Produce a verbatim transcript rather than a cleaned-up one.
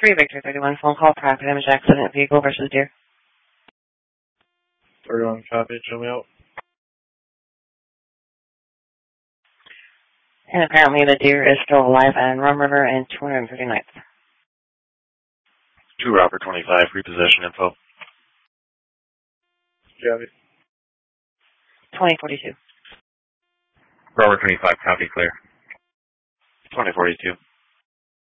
three Victor thirty-one phone call, property damage accident, vehicle versus deer. thirty-one copy, show me out. And apparently the deer is still alive on Rum River and two hundred thirty-ninth. two Robert twenty-five, repossession info. Copy. twenty forty-two. Robert twenty-five, copy, clear. twenty forty-two.